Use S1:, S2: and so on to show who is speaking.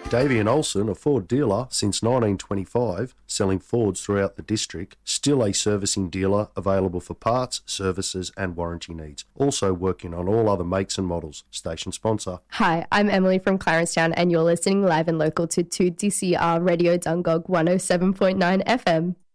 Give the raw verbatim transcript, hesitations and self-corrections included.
S1: Davian Olsen, a Ford dealer since nineteen twenty-five, selling Fords throughout the district, still a servicing dealer available for parts, services and warranty needs. Also working on all other makes and models. Station sponsor.
S2: Hi, I'm Emily from Clarencetown and you're listening live and local to two D C R Radio Dungog one oh seven point nine F M.